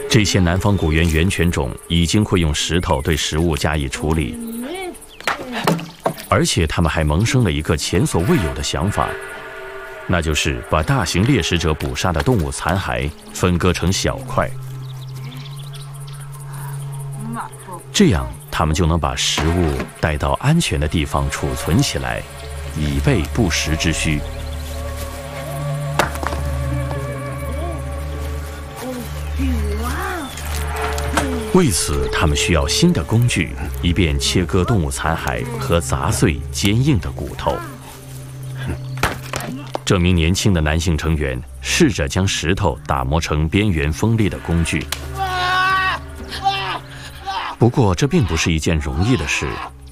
这些南方古猿猿犬种已经会用石头对食物加以处理，而且它们还萌生了一个前所未有的想法，那就是把大型猎食者捕杀的动物残骸分割成小块，这样它们就能把食物带到安全的地方储存起来，以备不时之需。为此，他们需要新的工具，以便切割动物残骸和砸碎坚硬的骨头。这名年轻的男性成员试着将石头打磨成边缘锋利的工具，不过这并不是一件容易的事。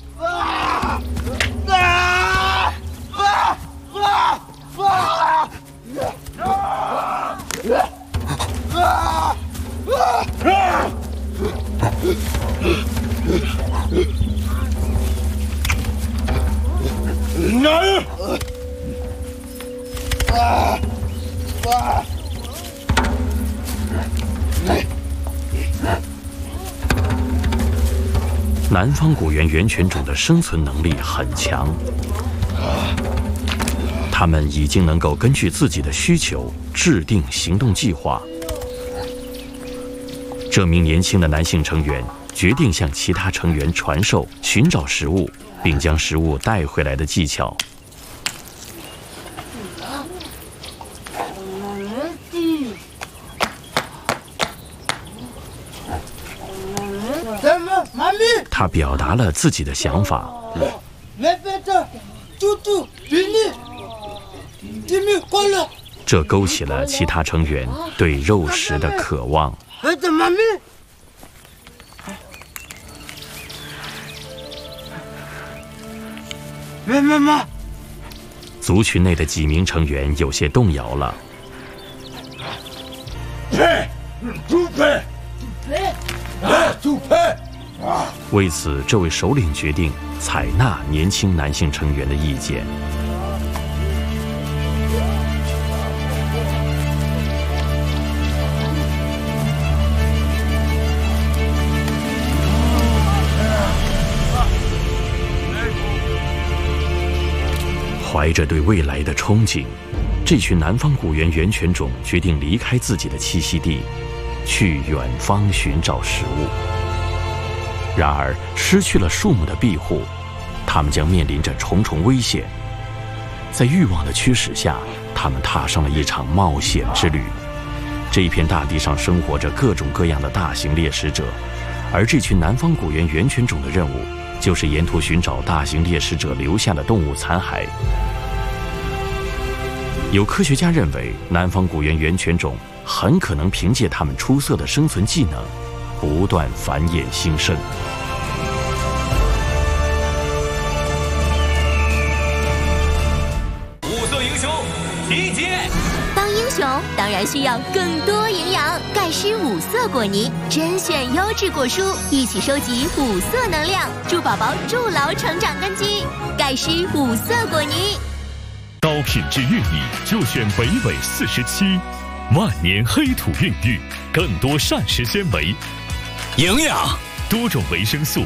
南方古猿猿犬种的生存能力很强，它们已经能够根据自己的需求制定行动计划。这名年轻的男性成员决定向其他成员传授寻找食物并将食物带回来的技巧。他表达了自己的想法。这勾起了其他成员对肉食的渴望。族群内的几名成员有些动摇了。为此，这位首领决定采纳年轻男性成员的意见。怀着对未来的憧憬，这群南方古猿猿犬种决定离开自己的栖息地，去远方寻找食物。然而，失去了树木的庇护，他们将面临着重重危险。在欲望的驱使下，他们踏上了一场冒险之旅。这一片大地上生活着各种各样的大型猎食者，而这群南方古猿猿犬种的任务，就是沿途寻找大型猎食者留下的动物残骸。有科学家认为，南方古猿猿犬种很可能凭借它们出色的生存技能，不断繁衍兴盛。 五色英雄集结！ 当英雄当然需要更多营养，钙湿五色果泥，甄选优质果蔬，一起收集五色能量，助宝宝筑牢成长根基。钙湿五色果泥。 高品质玉米就选北纬47，万年黑土孕育，更多膳食纤维、 营养、 多种维生素，